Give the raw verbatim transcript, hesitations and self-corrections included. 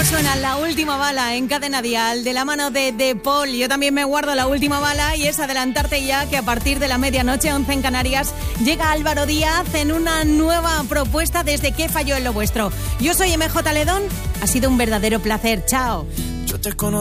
Suena La Última Bala en Cadena Dial de la mano de De Paul. Yo también me guardo la última bala y es adelantarte ya que a partir de la medianoche, once en Canarias, llega Álvaro Díaz en una nueva propuesta desde ¿Qué falló en lo vuestro? Yo soy M J Ledón, ha sido un verdadero placer. Chao. Yo te conozco.